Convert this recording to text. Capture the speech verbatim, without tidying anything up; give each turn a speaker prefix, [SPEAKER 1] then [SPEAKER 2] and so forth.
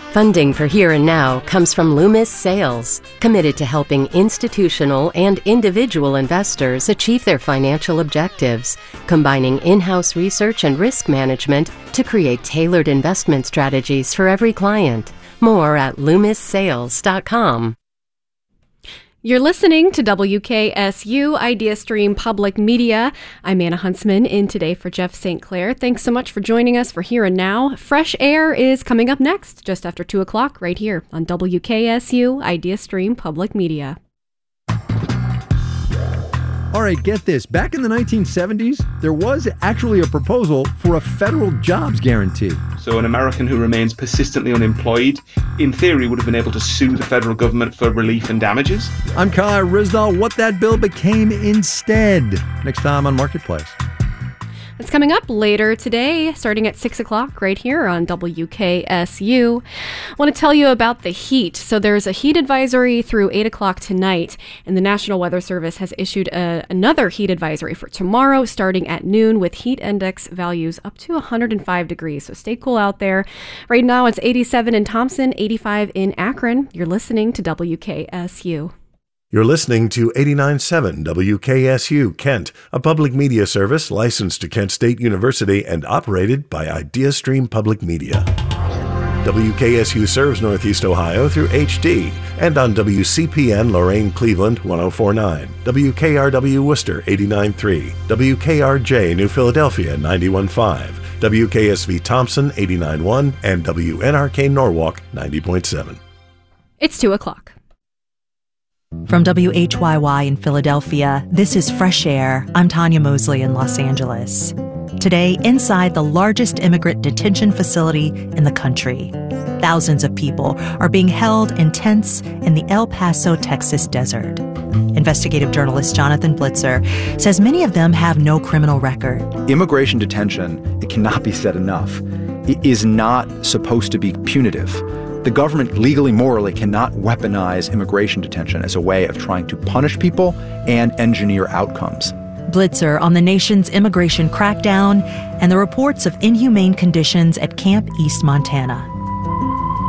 [SPEAKER 1] Funding for Here and Now comes from Loomis Sales, committed to helping institutional and individual investors achieve their financial objectives, combining in-house research and risk management to create tailored investment strategies for every client. More at loomis sales dot com.
[SPEAKER 2] You're listening to W K S U IdeaStream Public Media. I'm Anna Huntsman, in today for Jeff Saint Clair. Thanks so much for joining us for Here and Now. Fresh Air is coming up next, just after two o'clock, right here on W K S U IdeaStream Public Media.
[SPEAKER 3] All right, get this. Back in the nineteen seventies, there was actually a proposal for a federal jobs guarantee.
[SPEAKER 4] So an American who remains persistently unemployed, in theory, would have been able to sue the federal government for relief and damages.
[SPEAKER 3] I'm Kyle Rizdal. What that bill became instead. Next time on Marketplace.
[SPEAKER 2] It's coming up later today, starting at six o'clock right here on W K S U. I want to tell you about the heat. So there's a heat advisory through eight o'clock tonight, and the National Weather Service has issued a, another heat advisory for tomorrow starting at noon with heat index values up to one hundred five degrees. So stay cool out there. Right now it's eighty-seven in Thompson, eighty-five in Akron. You're listening to W K S U.
[SPEAKER 5] You're listening to eighty-nine point seven W K S U Kent, a public media service licensed to Kent State University and operated by IdeaStream Public Media. W K S U serves Northeast Ohio through H D and on W C P N Lorain Cleveland one oh four point nine, W K R W Worcester eighty-nine point three, W K R J New Philadelphia ninety-one point five, W K S V Thompson eighty-nine point one, and W N R K Norwalk ninety point seven.
[SPEAKER 2] It's two o'clock.
[SPEAKER 6] From W H Y Y in Philadelphia, this is Fresh Air. I'm Tanya Mosley in Los Angeles. Today, inside the largest immigrant detention facility in the country, thousands of people are being held in tents in the El Paso, Texas desert. Investigative journalist Jonathan Blitzer says many of them have no criminal record.
[SPEAKER 7] Immigration detention, it cannot be said enough, it is not supposed to be punitive. The government legally, morally cannot weaponize immigration detention as a way of trying to punish people and engineer outcomes.
[SPEAKER 6] Blitzer on the nation's immigration crackdown and the reports of inhumane conditions at Camp East Montana.